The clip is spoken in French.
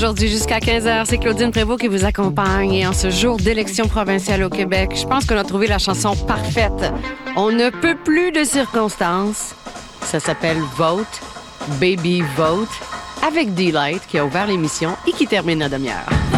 Aujourd'hui, jusqu'à 15h, c'est Claudine Prévost qui vous accompagne. Et en ce jour d'élection provinciale au Québec, je pense qu'on a trouvé la chanson parfaite. On ne peut plus de circonstances. Ça s'appelle Vote, Baby Vote, avec Delight qui a ouvert l'émission et qui termine la demi-heure.